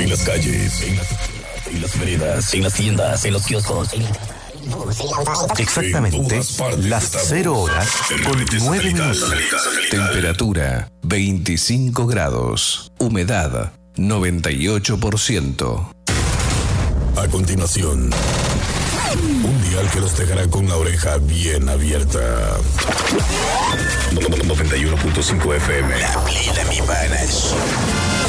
En las calles, en las veredas, en las tiendas, en los kioscos, Exactamente las 0 horas con 9 minutos. Temperatura 25 grados. Humedad 98%. A continuación, un dial que los dejará con la oreja bien abierta. 91.5 FM. La play de mi panas.